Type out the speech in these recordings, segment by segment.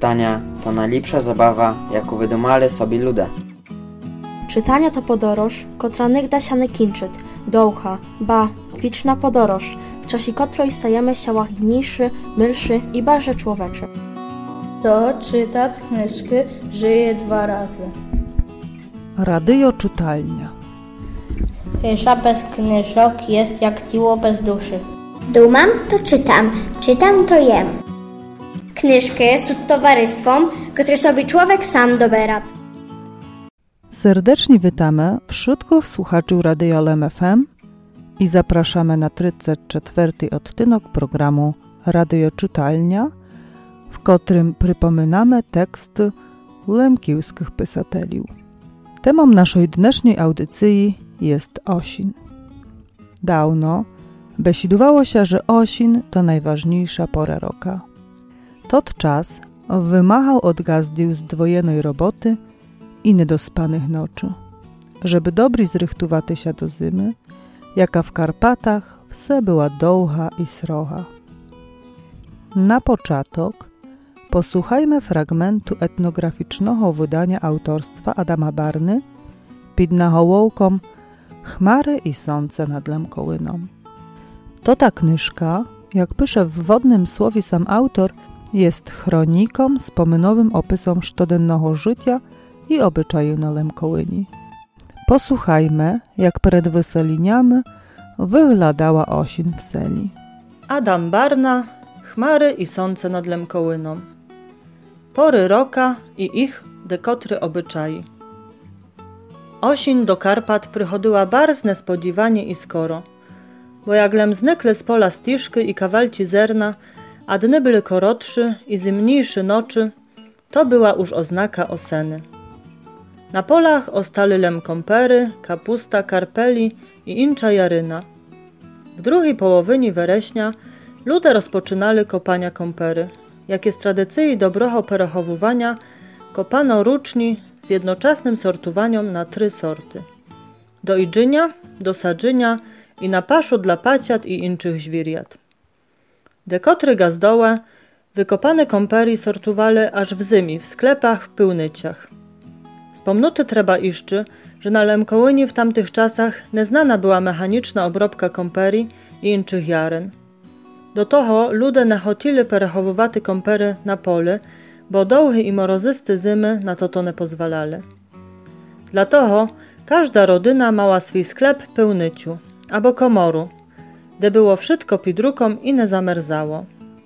czytania to najlepsza zabawa, jaką wydumali sobie ludzie. Czytanie to podoroż, kotra nigda się nie kończy, dołcha, ba, wieczna podoroż, w czasie której stajemy się łagodniejszy, milszy i bardziej człowieczy. Kto czyta knyżki, żyje 2 razy. Radio czytalnia. Chysza bez knyżok jest jak ciło bez duszy. Dumam to czytam to jem. Knyżki są towarzystwem, które sobie człowiek sam dobera. Serdecznie witamy wszystkich słuchaczy Radia LEM FM i zapraszamy na 34. odcinek programu Radio Czytalnia, w którym przypominamy teksty lemkijskich pisateli. Temą naszej dnešnej audycji jest osin. Dawno besidowało się, że osin to najważniejsza pora roka. Tot czas wymagał od gazdił zdwojenej roboty i niedospanych nocy, żeby dobry zrychtowaty się do zimy, jaka w Karpatach wse była dołha i sroga. Na początek posłuchajmy fragmentu etnograficznego wydania autorstwa Adama Barny pod nahołowką Chmary i słońce nad Lemkołyną. To ta knyżka, jak pisze w wodnym słowie sam autor, jest chroniką z pomynowym opisem sztodennego życia i obyczaju na Lemkołyni. Posłuchajmy, jak przed wyseliniami wyglądała osin w seli. Adam Barna, Chmary i słońce nad Lemkołyną. Pory roka i ich dekotry obyczaji. Osin do Karpat przychodziła bardzo niespodziewanie i skoro, bo jaglem znykle z pola stiszky i kawalci zerna, a dny były korotszy i zimniejszy noczy, to była już oznaka oseny. Na polach ostali lemkompery, kapusta, karpeli i incza jaryna. W drugiej połowinie wereśnia ludzie rozpoczynali kopania kompery. Jak jest tradycji dobroho perochowywania, kopano ruczni z jednoczesnym sortowaniem na 3 sorty. Do idżynia, do sadzynia i na paszu dla paciat i inczych zwierjat. Dekotry gazdołe wykopane kompery sortowali aż w zimi w sklepach w pyłnyciach. Wspomnuty trzeba iszczy, że na Lemkołyni w tamtych czasach nieznana była mechaniczna obróbka kompery i inczych jaren. Do toho ludzie nachotili perechowywaty kompery na pole, bo dołhy i morozysty zimy na to nie pozwalali. Dla toho każda rodyna mała swój sklep pełnyciu, albo komoru, gdzie było wszystko pidrukom i nie zamerzało.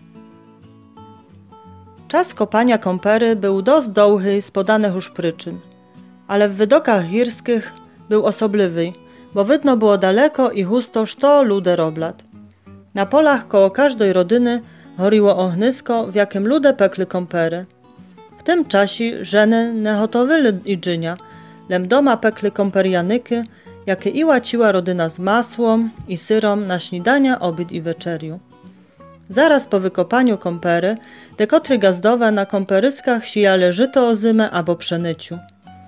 Czas kopania kompery był dość długi z podanych już przyczyn, ale w wydokach górskich był osobliwy, bo widno było daleko i husto, co ludzie roblat. Na polach koło każdej rodyny horiło ognisko, w jakim ludzie pekli kompery. W tym czasie żeny nie hotowili idżynia, lem doma pekli komperianyki, jakie i łaciła rodyna z masłem i syrą na śniadania, obiad i wieczeriu. Zaraz po wykopaniu kompery, dekotry gazdowe na komperyskach sijale żyto o zimę albo pszenicu.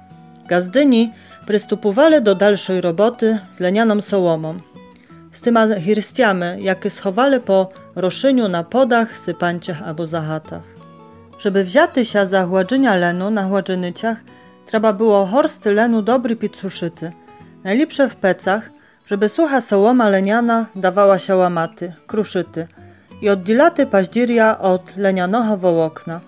Gazdyni przystupowali do dalszej roboty z lenianą sołomą, z tyma hirstiami, jakie schowali po roszyniu na podach, sypanciach albo zachatach. Żeby wzięty się za chładzenia lenu na chładzenieciach, trzeba było horsty lenu dobry pizuszyty, najlepsze w pecach, żeby sucha sołoma leniana dawała się łamaty, kruszyty i oddzielaty paździrja od lenianego wołokna.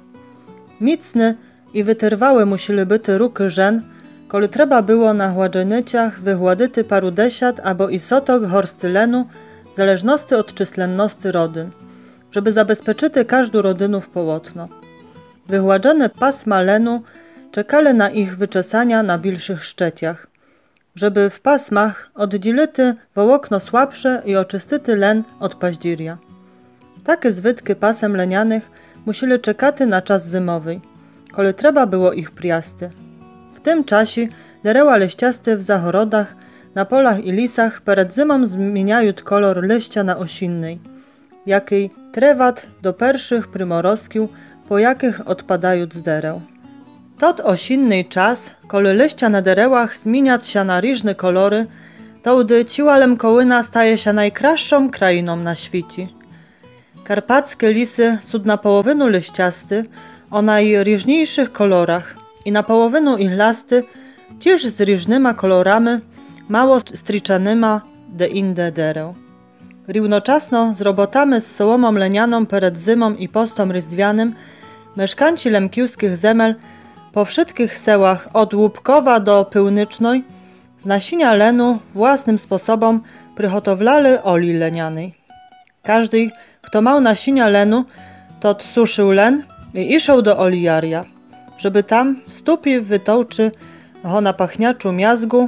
Micny i wytyrwały musieli byty ruky żen, koli trzeba było na chładzenieciach wychładyty paru desiat albo i sotok horsty lenu, w zależności od czyslenności rodyn, żeby zabezpieczyty każdą rodynę w połotno. Wychładzone pasma lenu czekali na ich wyczesania na bilszych szczeciach, żeby w pasmach oddzielity wołokno słabsze i oczystyty len od paździrja. Takie zwytki pasem lenianych musieli czekaty na czas zimowy, koli trzeba było ich priasty. W tym czasie dereła liściaste w zahorodach, na polach i lisach przed zimą zmieniają kolor liścia na osinnej, jakiej trewat do pierwszych prymorozkił, po jakich odpadają z dereł. Tot osinny czas, koli liścia na derełach zmieniać się na różne kolory, to gdy ciła Lemkołyna staje się najkraszszą krainą na świecie. Karpackie lisy są na połowinu liściasty, o najróżniejszych kolorach i na połowinu ich lasty, też z różnymi kolorami, mało striczanyma de inde derę. Równoczasno z robotami z sołomą lenianą przed zimą i postom ryzdwianym, mieszkańcy lemkiewskich zemel po wszystkich sełach od Łupkowa do Pyłnycznej z nasienia lenu własnym sposobem przygotowlali oli lenianej. Każdy, kto miał nasienia lenu, to suszył len i iszał do olijarja, żeby tam w stupie wytołczy go na pachniaczu miazgu,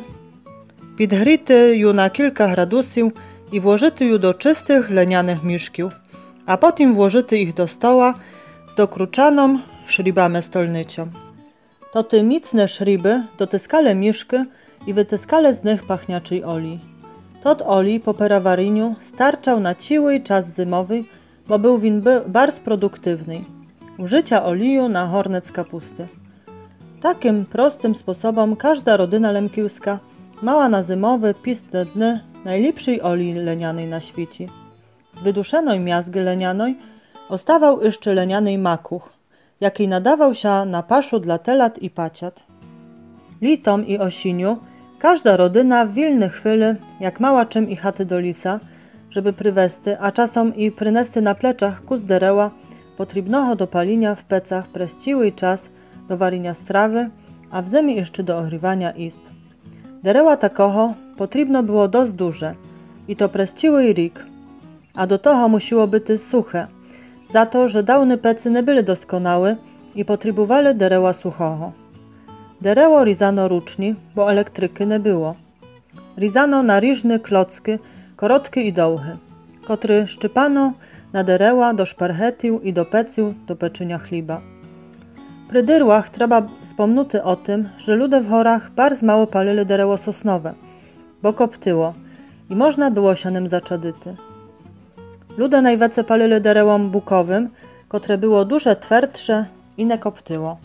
podgrzity ju na kilka gradusów i włożyty ju do czystych lenianych miszkiów, a potem włożyty ich do stoła z dokruczaną szribami stolnycią. To te micne szriby dotyskale miszki i wytyskale z nich pachniaczej oli. Tot oli po perawarieniu starczał na ciły czas zimowy, bo był win bardzo produktywny. Użycia oliju na hornet z kapusty. Takim prostym sposobem każda rodyna lemkiewska mała na zimowe pistne dny najlepszej oli lenianej na świecie. Z wyduszonej miazgy lenianej ostawał jeszcze lenianej makuch, jakiej nadawał się na paszu dla telat i paciat. Litom i osiniu każda rodyna w wilne chwili, jak mała czym i chaty do lisa, żeby prywesty, a czasem i prynesty na pleczach ku zdereła, potrzebnego do palinia w pecach przez ciły czas do warienia strawy, a w zemi jeszcze do ogrywania izb. Dereła takoho potrzebno było dość duże i to przez ciły rik, a do toho musiło być suche, za to, że dawne pecy nie były doskonałe i potrzebowali dereła suchoho. Dereło rizano rucznie, bo elektryki nie było. Rizano na różne klocki, korotkie i dołchy, które szczypano na dereła do szparchetił i do pecił do peczenia chleba. Przy dyrłach trzeba wspomnieć o tym, że ludzie w horach bardzo mało palili dereło sosnowe, bo koptyło i można było się nim zaczadyty. Ludzie najwięcej palili derełom bukowym, które było duże twardsze i nie koptyło.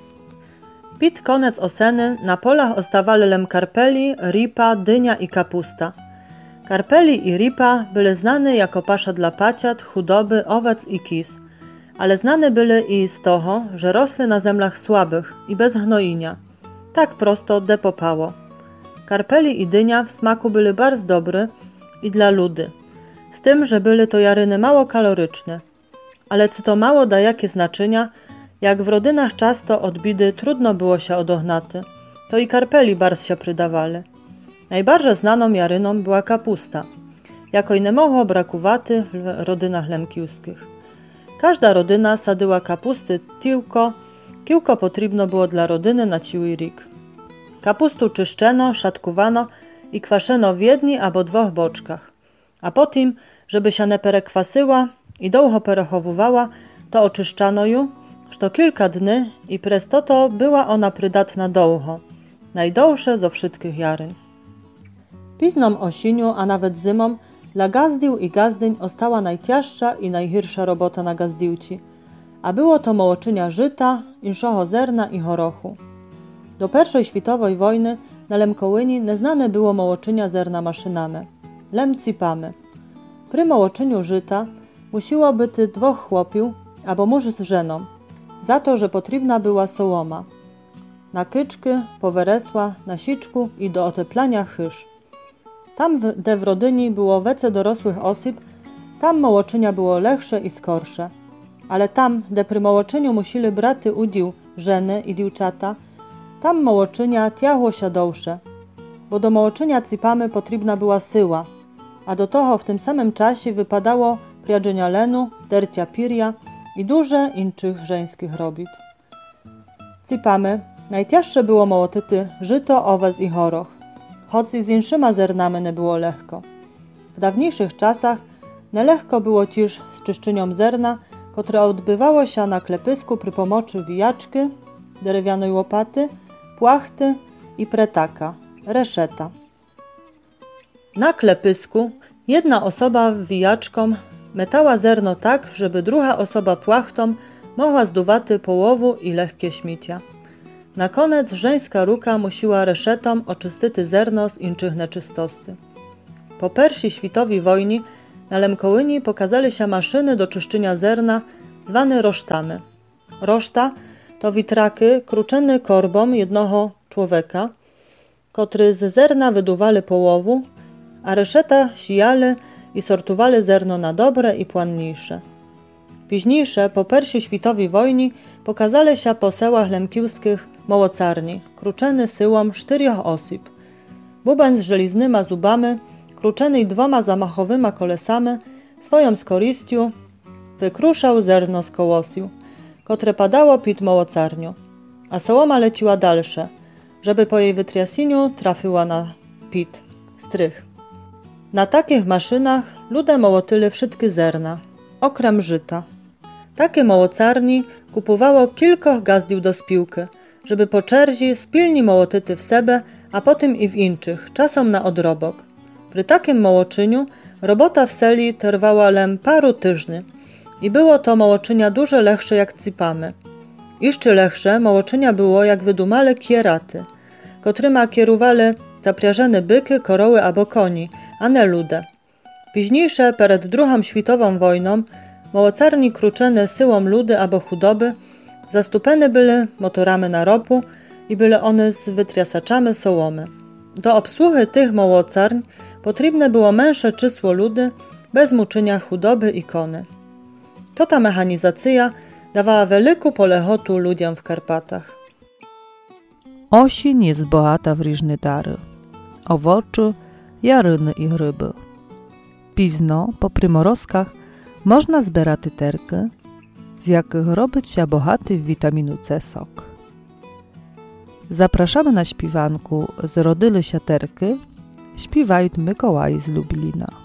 Pit koniec oseny na polach ostawali lem karpeli, ripa, dynia i kapusta. Karpeli i ripa były znane jako pasza dla paciat, chudoby, owiec i kis, ale znane były i z toho, że rosły na zemlach słabych i bez hnoinia. Tak prosto depopało. Karpeli i dynia w smaku były bardzo dobre i dla ludy, z tym, że były to jaryny mało kaloryczne. Ale co to mało da jakie znaczenia, jak w rodynach często od bidy trudno było się odognaty, to i karpeli bardzo się przydawali. Najbardziej znaną jaryną była kapusta, jako i nie mogło brakowaty w rodynach lemkiewskich. Każda rodyna sadyła kapusty kiłko potrzebno było dla rodyny na ciły rik. Kapustu czyszczeno, szatkowano i kwaszeno w jedni albo dwóch boczkach, a potem, żeby się nie perekwasyła i długo perechowywała, to oczyszczano ją, to kilka dni i przez to była ona przydatna długo, najdłuższe zo wszystkich jaryn. Pizną osiniu, a nawet zimą, dla gazdił i gazdyń ostała najcięższa i najhirsza robota na gazdiłci, a było to mołoczynia żyta, inszoho zerna i horochu. Do I światowej wojny na Lemkołyni neznane było mołoczynia zerna maszynami, lemcipamy. Przy mołoczyniu żyta musiło być dwóch chłopiów, albo mąż z żeną, za to, że potrzebna była sołoma. Na kyczki, poweresła, na siczku i do oteplania chyż. Tam, gdzie w rodyni było wece dorosłych osób, tam mołoczynia było lechsze i skorsze. Ale tam, gdzie przy mołoczyniu musieli braty udział żeny i dziewczata, tam mołoczynia tiahło się dłuższe, bo do mołoczynia cipamy potrzebna była syła, a do toho w tym samym czasie wypadało priadzenia lenu, dercia pirja i duże inczych żeńskich robit. Cipamy najcięższe było mołotyty żyto, owiec i horoch, choć i z inszyma zernami nie było lekko. W dawniejszych czasach nelehko było też z czyszczenią zerna, które odbywało się na klepysku przy pomocy wijaczki, drewnianej łopaty, płachty i pretaka, reszeta. Na klepysku jedna osoba wijaczką metała zerno tak, żeby druga osoba płachtą mogła zduwaty połowu i lekkie śmicia. Na koniec żeńska ruka musiła reszetą oczystyty zerno z inczych neczystosty. Po I światowej wojnie na Lemkołyni pokazali się maszyny do czyszczenia zerna zwane rosztamy. Roszta to witraky kruczeny korbą jednoho człowieka, kotry z zerna wyduwali połowu, a reszeta sijali i sortowali zerno na dobre i płanniejsze. Późniejsze, po pierwszej światowej wojnie, pokazali się po sełach lemkiwskich mołocarni, kruczeny syłom 4 osób. Buben z żeliznyma zubami, kruczeny 2 zamachowyma kolesami, swoją skoristią wykruszał zerno z kołosiu, które padało pід mołocarnią, a sołoma leciła dalsze, żeby po jej wytriasiniu trafiła na pід, strych. Na takich maszynach ludzie mołotyli wszystkie zerna, okrem żyta. Takie mołocarni kupowało kilka gazdiów do spiłki, żeby po czerzi spilni mołotyty w sebe, a potem i w inczych, czasem na odrobok. Przy takim mołoczyniu robota w seli trwała lem paru tyżni i było to mołoczynia dużo lechsze jak cipamy. Jeszcze lechsze mołoczynia było jak wydumale kieraty, kotryma kierowali zapriażone byky, koroły albo koni, a nie lude. Późniejsze, przed II światową wojną, mołocarni kruczene syłą ludy albo chudoby zastupene były motorami na ropu i były one z wytriasaczami sołomy. Do obsługi tych mołocarń potrzebne było mniejsze czysło ludy bez muczenia chudoby i kony. To ta mechanizacja dawała wielką polechotu ludziom w Karpatach. Osień jest bogata w różne dary. Owoce, jaryny i ryby. Pizno, po prymorozkach, można zbierać terki, z jakich robić się bogaty w witaminu C sok. Zapraszamy na śpiewanku z Rodyly się terki, śpiewają Mikołaj z Lublina.